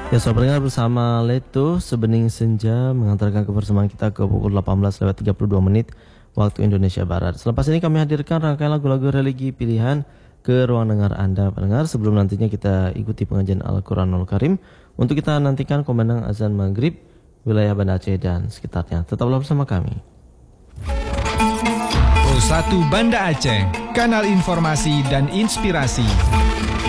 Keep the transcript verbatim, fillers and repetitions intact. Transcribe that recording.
Ya, sahabat pendengar, bersama Leto Sebening Senja mengantarkan kebersamaan kita ke pukul delapan belas lewat tiga puluh dua menit waktu Indonesia Barat. Selepas ini kami hadirkan rangkaian lagu-lagu religi pilihan ke ruang dengar Anda pendengar, sebelum nantinya kita ikuti pengajian Al-Quranul Karim. Untuk kita nantikan kumandang azan maghrib wilayah Banda Aceh dan sekitarnya. Tetaplah bersama kami. Pro satu Banda Aceh, kanal informasi dan inspirasi.